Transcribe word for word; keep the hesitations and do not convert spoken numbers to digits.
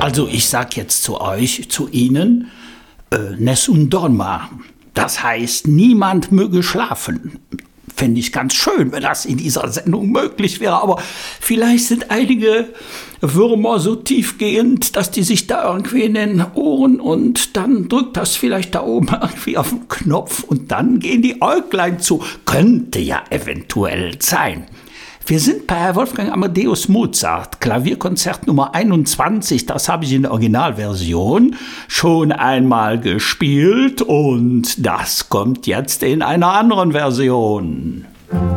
Also ich sag jetzt zu euch, zu Ihnen, äh, Nessun dorma. Das heißt, niemand möge schlafen. Fände ich ganz schön, wenn das in dieser Sendung möglich wäre, aber vielleicht sind einige Würmer so tiefgehend, dass die sich da irgendwie in den Ohren und dann drückt das vielleicht da oben irgendwie auf den Knopf und dann gehen die Äuglein zu. Könnte ja eventuell sein. Wir sind bei Wolfgang Amadeus Mozart, Klavierkonzert Nummer einundzwanzig, das habe ich in der Originalversion schon einmal gespielt und das kommt jetzt in einer anderen Version.